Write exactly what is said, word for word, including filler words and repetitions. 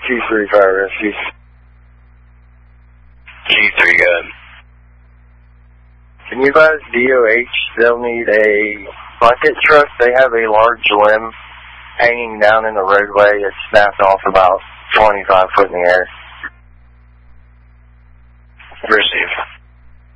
G three Fire Rescue. G three, go ahead. Can you guys D O H? They'll need a bucket truck. They have a large limb hanging down in the roadway. It's snapped off about twenty-five foot in the air. Receive.